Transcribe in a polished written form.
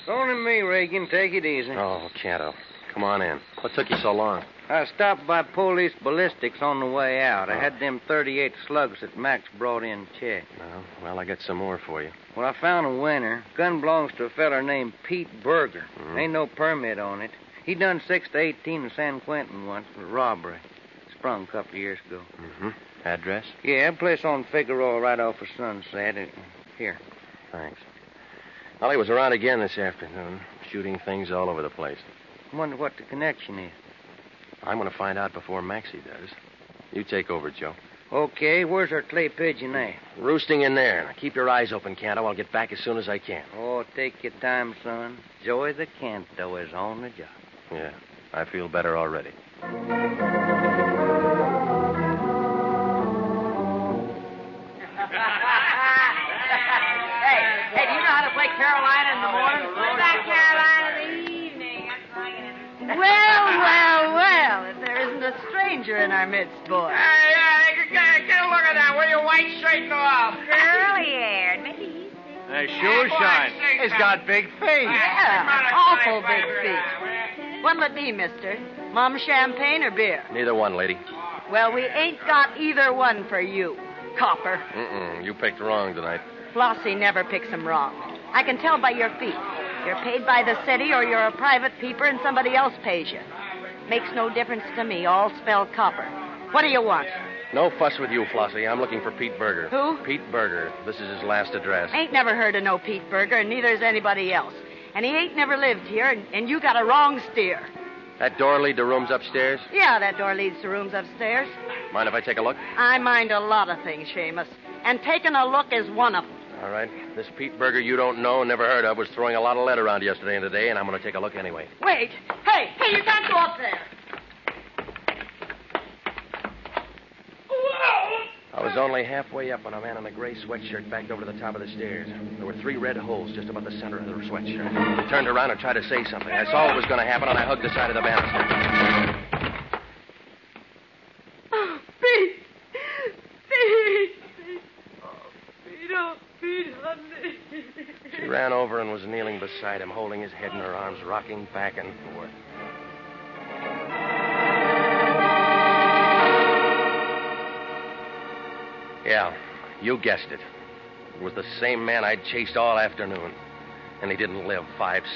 It's only me, Reagan. Take it easy. Oh, Canto. Come on in. What took you so long? I stopped by police ballistics on the way out. I had them 38 slugs that Max brought in checked. Well, I got some more for you. Well, I found a winner. Gun belongs to a feller named Pete Berger. Ain't no permit on it. He done 6 to 18 in San Quentin once for robbery. Sprung a couple of years ago. Address? Yeah, a place on Figueroa right off of Sunset. Here. Thanks. Well, he was around again this afternoon, shooting things all over the place. I wonder what the connection is. I'm going to find out before Maxie does. You take over, Joe. Okay, where's our clay pigeon at? Roosting in there. Now, keep your eyes open, Canto. I'll get back as soon as I can. Oh, take your time, son. Joey the Canto is on the job. Yeah, I feel better already. Hey, do you know how to play Carolina in the morning? What about Carolina in the evening? Well, if there isn't a stranger in our midst, boy. Hey, get a look at that. Will your white shirt go off? Curly-haired. Maybe he's... Sure shine. He's got big feet. Yeah, awful big feet. What'll it be, mister? Mom champagne or beer? Neither one, lady. Well, we ain't got either one for you, copper. You picked wrong tonight. Flossie never picks 'em wrong. I can tell by your feet. You're paid by the city or you're a private peeper and somebody else pays you. Makes no difference to me. All spell copper. What do you want? No fuss with you, Flossie. I'm looking for Pete Berger. Who? Pete Berger. This is his last address. Ain't never heard of no Pete Berger, and neither has anybody else. And he ain't never lived here, and you got a wrong steer. That door lead to rooms upstairs? Yeah, that door leads to rooms upstairs. Mind if I take a look? I mind a lot of things, Seamus. And taking a look is one of them. All right. This Pete Berger you don't know, never heard of, was throwing a lot of lead around yesterday and today, and I'm going to take a look anyway. Wait. Hey, you can't go up there. I was only halfway up when a man in a gray sweatshirt backed over to the top of the stairs. There were 3 red holes just about the center of the sweatshirt. He turned around and tried to say something. I saw what was going to happen, and I hugged the side of the banister. Oh, Pete. Oh, Pete, honey. She ran over and was kneeling beside him, holding his head in her arms, rocking back and forth. Yeah, you guessed it. It was the same man I'd chased all afternoon. And he didn't live 5